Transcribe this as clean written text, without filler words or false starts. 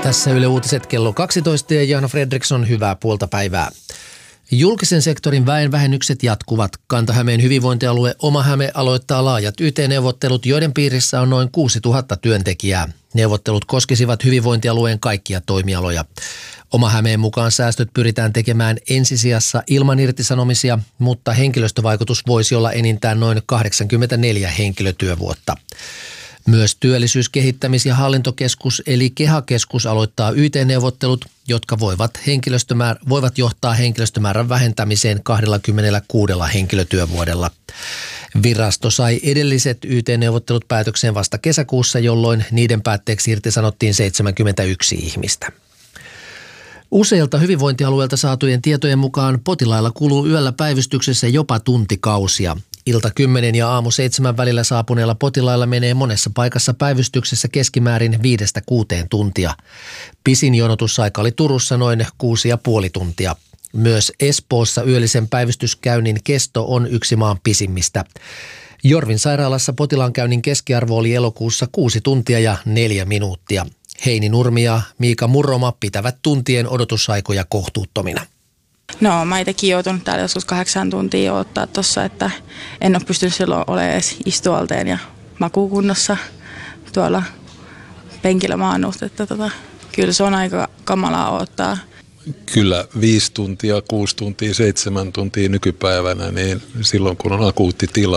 Tässä Yle Uutiset kello 12 ja Jaana Fredriksson, hyvää puolta päivää. Julkisen sektorin väenvähennykset jatkuvat. Kanta-Hämeen hyvinvointialue Oma-Häme aloittaa laajat YT-neuvottelut, joiden piirissä on noin 6000 työntekijää. Neuvottelut koskisivat hyvinvointialueen kaikkia toimialoja. Oma-Hämeen mukaan säästöt pyritään tekemään ensisijassa ilman irtisanomisia, mutta henkilöstövaikutus voisi olla enintään noin 84 henkilötyövuotta. Myös työllisyyskehittämis- ja hallintokeskus eli KEHA-keskus aloittaa YT-neuvottelut, jotka voivat johtaa henkilöstömäärän vähentämiseen 26 henkilötyövuodella. Virasto sai edelliset YT-neuvottelut päätökseen vasta kesäkuussa, jolloin niiden päätteeksi irtisanottiin 71 ihmistä. Useilta hyvinvointialueilta saatujen tietojen mukaan potilailla kuluu yöllä päivystyksessä jopa tuntikausia. Ilta 10 ja aamu 7 välillä saapuneilla potilailla menee monessa paikassa päivystyksessä keskimäärin 5-6 tuntia. Pisin jonotusaika oli Turussa noin 6,5 tuntia. Myös Espoossa yöllisen päivystyskäynnin kesto on yksi maan pisimmistä. Jorvin sairaalassa potilaankäynnin keskiarvo oli elokuussa 6 tuntia ja 4 minuuttia. Heini Nurmi ja Miika Murroma pitävät tuntien odotusaikoja kohtuuttomina. No, mä itsekin joutunut täällä joskus 8 tuntia odottaa tuossa, että en ole pystynyt silloin olemaan edes istualteen ja makuukunnossa tuolla penkillä maannut, että kyllä se on aika kamalaa odottaa. Kyllä 5 tuntia, 6 tuntia, 7 tuntia nykypäivänä, niin silloin kun on akuutti tila,